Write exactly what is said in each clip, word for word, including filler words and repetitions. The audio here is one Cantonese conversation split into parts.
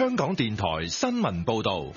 香港電台新聞報道。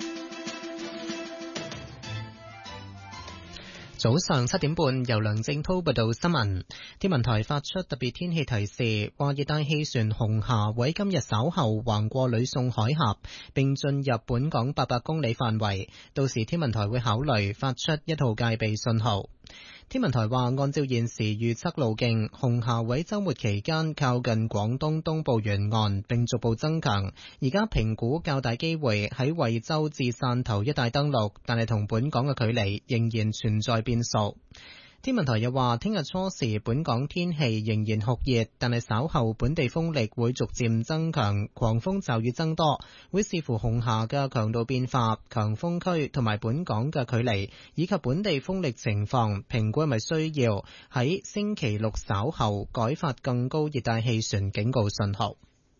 早上七點半，由梁正濤報道新聞。天文台發出特別天氣提示，話熱帶氣旋紅霞會今日稍後橫過呂宋海峽，並進入本港八百公里範圍。到時天文台會考慮發出一號戒備信號。天文台話，按照現時預測路徑，紅霞會週末期間靠近廣東東部沿岸，並逐步增強。而家評估較大機會喺惠州至汕頭一帶登陸，但係同本港嘅距離仍然存在變數。天文台又話，聽日初時本港天氣仍然酷熱，但係稍後本地風力會逐漸增強，狂風驟雨增多，會視乎紅霞嘅強度變化、強風區同埋本港嘅距離，以及本地風力情況，評估係咪需要喺星期六稍後改發更高熱帶氣旋警告信號。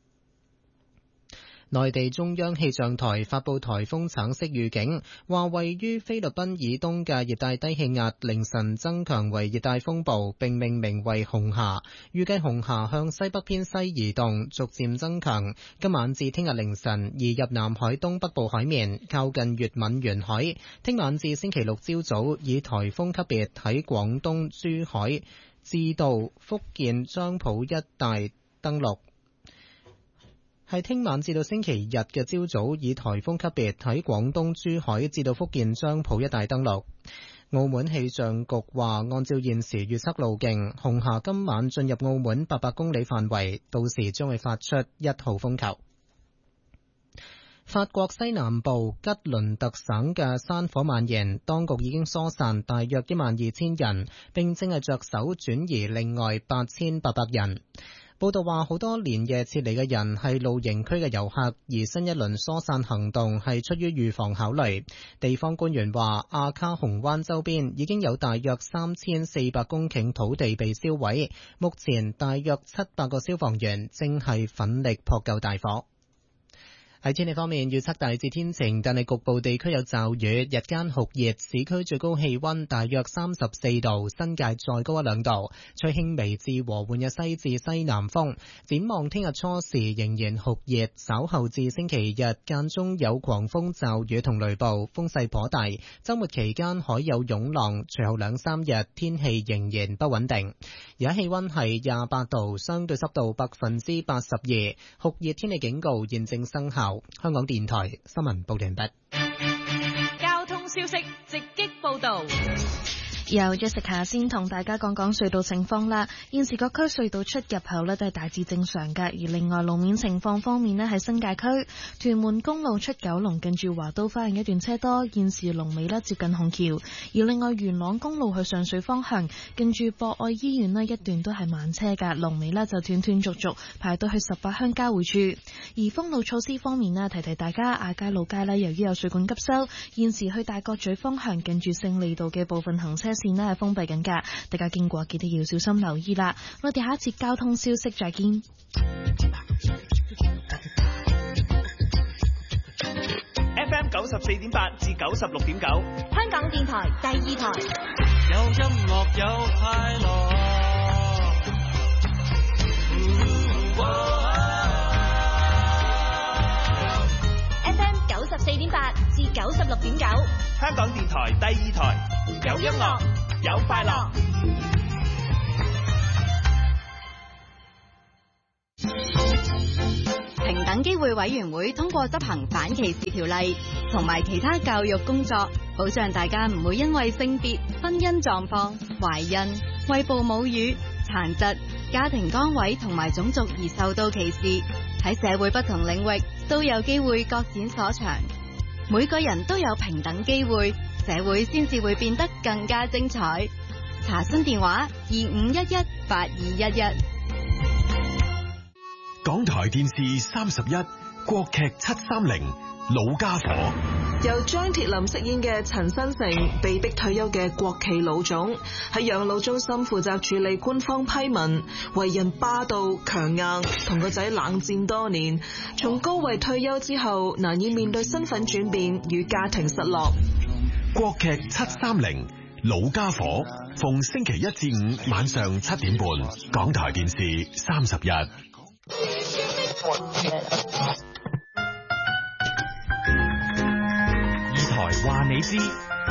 內地中央氣象台發布颱風橙色預警，話位於菲律賓以東嘅熱帶低氣壓凌晨增強為熱帶風暴，並命名為紅霞。預計紅霞向西北偏西移動，逐漸增強，今晚至聽日凌晨移入南海東北部海面，靠近粵閩沿海。聽晚至星期六朝早以颱風級別喺廣東珠海至到福建漳浦一帶登陸。係聽晚至到星期日嘅朝早，以颱風級別喺廣東珠海至到福建漳浦一帶登陸。澳門氣象局話，按照現時預測路徑，紅霞今晚進入澳門八百公里範圍，到時將會發出一號風球。法國西南部吉倫特省嘅山火蔓延，當局已經疏散大約一萬二千人，並正係着手轉移另外八千八百人。報道話，好多連夜撤離嘅人係露營區嘅遊客，而新一輪疏散行動係出於預防考慮。地方官員話，阿卡洪灣周邊已經有大約三千四百公頃土地被燒毀，目前大約七百個消防員正係奮力撲救大火。喺天氣方面，預測大致天晴，但係局部地區有驟雨，日間酷熱，市區最高氣溫大約三十四度，新界再高一兩度，吹輕微至和緩嘅西至西南風。展望聽日初時仍然酷熱，稍後至星期日間中有狂風驟雨同雷暴，風勢頗大。週末期間海有湧浪，隨後兩三日天氣仍然不穩定。而家氣溫係廿八度，相對濕度百分之八十二，酷熱天氣警告現正生效。香港電台新聞報道完畢。 交通消息直擊報道。 由 Jessica 先同大家講講隧道情況啦。現時各區隧道出入口呢都係大致正常嘅，而另外路面情況方面呢，喺新界區屯門公路出九龍近住華都花園一段車多，現時龍尾呢接近紅橋。而另外元朗公路去上水方向近住博愛醫院呢一段都係慢車㗎，龍尾呢就斷斷續續排到去十八鄉交匯處。而封路措施方面呢，提提大家，亞皆老街呢由於有水管急修，現時去大角咀方向近住勝利道嘅部分行車線呢係封閉緊㗎，大家經過記得要小心留意啦。我哋下一節交通消息再見。 F M 九十四點八至九十六點九， 香港電台第二台。 有音樂有快樂。 F M 九十四點八至九十六點九， 香港電台第二台。有音樂，有快樂。 平等機會委員會通過執行反歧視條例同埋其他教育工作，保障大家唔會因為性別、婚姻狀況、懷孕、餵哺母乳、殘疾、家庭崗位同埋種族而受到歧視。喺社會不同領域都有機會各展所長，每個人都有平等機會，社會先至會變得更加精彩。查詢電話二五一一八二一一。 港台電視三十一，國劇七三零，老家伙。 由張鐵林飾演嘅陳新成，被逼退休嘅國企老總，喺養老中心負責處理官方批文，為人霸道強硬，同個仔冷戰多年。從高位退休之後，難以面對身份轉變與家庭失落。 國劇七三零，老家伙，逢星期一至五晚上七點半，港台電視三十一。 你知。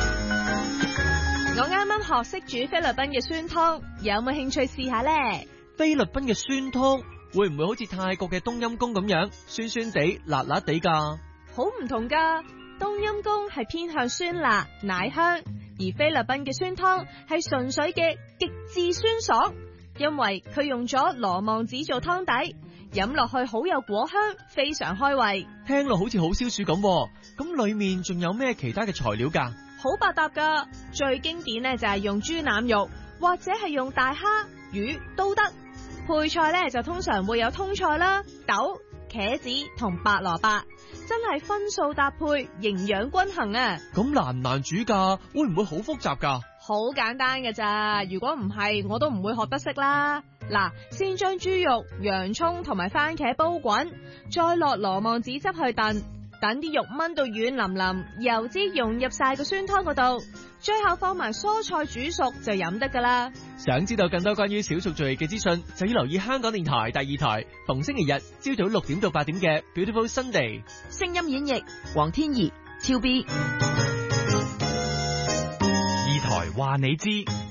我啱啱學識煮菲律賓嘅酸湯，有冇興趣試下呢？ 菲律賓嘅酸湯會唔會好似泰國嘅冬陰功咁樣酸酸地、辣辣地噶？ 好唔同噶，冬陰功係偏向酸辣、奶香，而菲律賓嘅酸湯係純粹嘅極致酸爽，因為佢用咗羅望子做湯底，飲落去好有果香，非常開胃。 聽落好似好消暑咁，咁裏面仲有咩其他嘅材料噶？ 好百搭噶，最經典呢就係用豬腩肉，或者係用大蝦、魚都得。配菜呢就通常會有通菜啦、豆、茄子同白蘿蔔，真係分數搭配，營養均衡啊！ 咁難唔難煮噶？會唔會好複雜噶？ 好簡單㗎咋，如果唔係我都唔會學得識啦。嗱，先將豬肉、洋蔥同埋番茄煲滾，再落羅望子汁去燉。等啲肉炆到軟腍腍，油脂融入晒個酸湯嗰度，最後放埋蔬菜煮熟就飲得噶啦。 想知道更多關於少數族裔嘅資訊，就要留意香港電台第二台，逢星期日朝早六點到八點嘅 Beautiful Sunday。 聲音演繹黃天怡、超 B。 二台話你知。